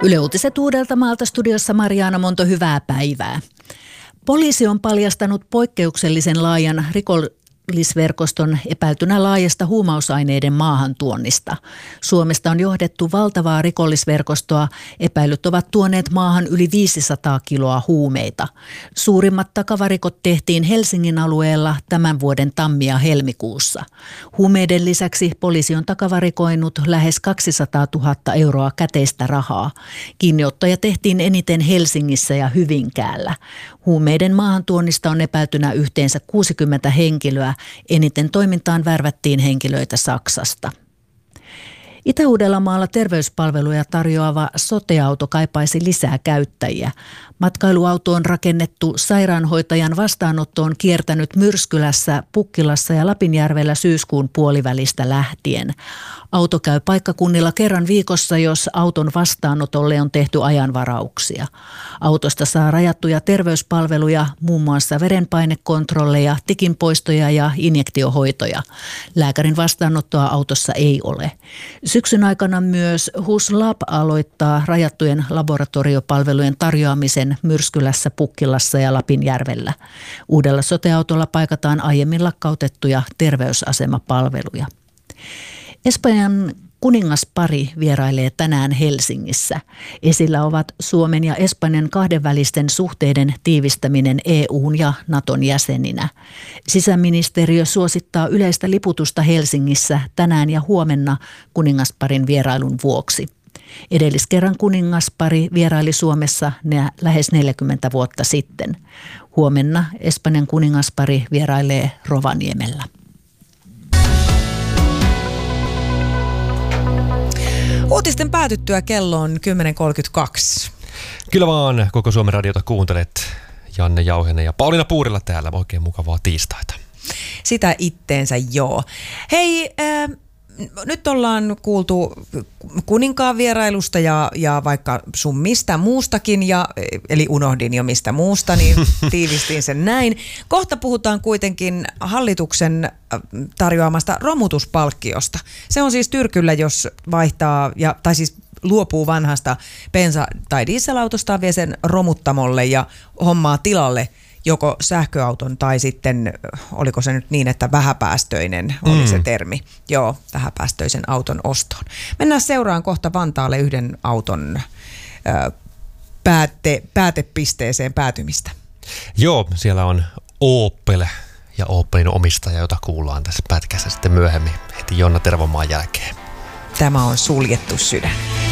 Yle Uutiset Uudeltamaalta, studiossa Mariana Monto, hyvää päivää. Poliisi on paljastanut poikkeuksellisen laajan rikollisverkoston epäiltynä laajasta huumausaineiden maahantuonnista. Suomesta on johdettu valtavaa rikollisverkostoa. Epäilyt ovat tuoneet maahan yli 500 kiloa huumeita. Suurimmat takavarikot tehtiin Helsingin alueella tämän vuoden tammi- ja helmikuussa. Huumeiden lisäksi poliisi on takavarikoinut lähes 200 000 euroa käteistä rahaa. Kiinniottoja tehtiin eniten Helsingissä ja Hyvinkäällä. Huumeiden maahantuonnista on epäiltynä yhteensä 60 henkilöä. Eniten toimintaan värvättiin henkilöitä Saksasta. Itä-Uudellamaalla terveyspalveluja tarjoava sote-auto kaipaisi lisää käyttäjiä. Matkailuauto on rakennettu sairaanhoitajan vastaanottoon kiertänyt Myrskylässä, Pukkilassa ja Lapinjärvellä syyskuun puolivälistä lähtien. Auto käy paikkakunnilla kerran viikossa, jos auton vastaanotolle on tehty ajanvarauksia. Autosta saa rajattuja terveyspalveluja, muun muassa verenpainekontrolleja, tikinpoistoja ja injektiohoitoja. Lääkärin vastaanottoa autossa ei ole. Syksyn aikana myös HUS-Lab aloittaa rajattujen laboratoriopalvelujen tarjoamisen Myrskylässä, Pukkilassa ja Lapinjärvellä. Uudella sote-autolla paikataan aiemmin lakkautettuja terveysasemapalveluja. Espanjan kuningaspari vierailee tänään Helsingissä. Esillä ovat Suomen ja Espanjan kahdenvälisten suhteiden tiivistäminen EU:n ja Naton jäseninä. Sisäministeriö suosittaa yleistä liputusta Helsingissä tänään ja huomenna kuningasparin vierailun vuoksi. Edelliskerran kuningaspari vieraili Suomessa lähes 40 vuotta sitten. Huomenna Espanjan kuningaspari vierailee Rovaniemellä. Uutisten päätyttyä kello on 10.32. Kyllä vaan, koko Suomen radiota kuuntelet. Janne Jauhinen ja Pauliina Puurila täällä. Oikein mukavaa tiistaita. Sitä itteensä joo. Hei, nyt ollaan kuultu kuninkaan vierailusta ja vaikka sun mistä muustakin, eli unohdin jo mistä muusta, niin tiivistin sen näin. Kohta puhutaan kuitenkin hallituksen tarjoamasta romutuspalkkiosta. Se on siis tyrkyllä, jos vaihtaa, tai siis luopuu vanhasta bensa- tai dieselautostaan, vie sen romuttamolle ja hommaa tilalle joko sähköauton tai sitten, oliko se nyt niin, että vähäpäästöinen oli se termi. Joo, vähäpäästöisen auton ostoon. Mennään seuraan kohta Vantaalle yhden auton päätepisteeseen päätymistä. Joo, siellä on Opel ja Opelin omistaja, jota kuullaan tässä pätkässä sitten myöhemmin heti Jonna Tervomaan jälkeen. Tämä on Suljettu sydän.